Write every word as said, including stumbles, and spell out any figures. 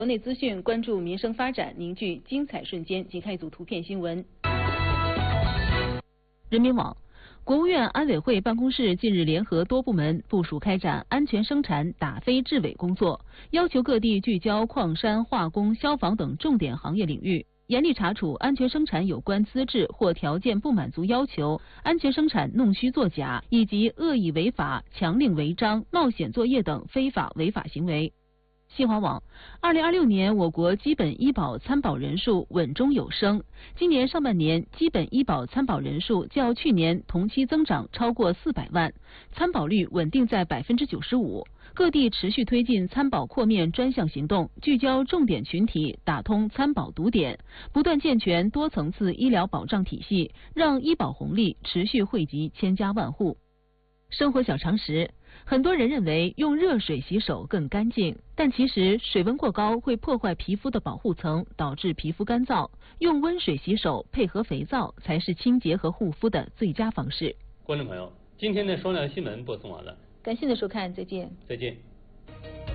国内资讯，关注民生发展，凝聚精彩瞬间。请看一组图片新闻。人民网。国务院安委会办公室近日联合多部门部署开展安全生产打非治伪工作，要求各地聚焦矿山、化工、消防等重点行业领域，严厉查处安全生产有关资质或条件不满足要求、安全生产弄虚作假以及恶意违法、强令违章、冒险作业等非法违法行为。新华网，二零二六年我国基本医保参保人数稳中有升。今年上半年，基本医保参保人数较去年同期增长超过四百万，参保率稳定在百分之九十五。各地持续推进参保扩面专项行动，聚焦重点群体，打通参保堵点，不断健全多层次医疗保障体系，让医保红利持续惠及千家万户。生活小常识。很多人认为用热水洗手更干净，但其实水温过高会破坏皮肤的保护层，导致皮肤干燥。用温水洗手配合肥皂才是清洁和护肤的最佳方式。 观众朋友，今天的双料新闻播送完了， 感谢您的收看，再见。 再见。